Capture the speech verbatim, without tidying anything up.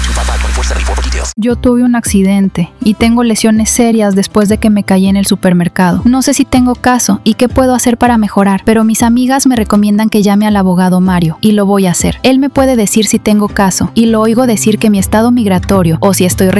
Yo tuve un accidente y tengo lesiones serias después de que me caí en el supermercado. No sé si tengo caso y qué puedo hacer para mejorar, pero mis amigas me recomiendan que llame al abogado Mario y lo voy a hacer. Él me puede decir si tengo caso y lo oigo decir que mi estado migratorio o si estoy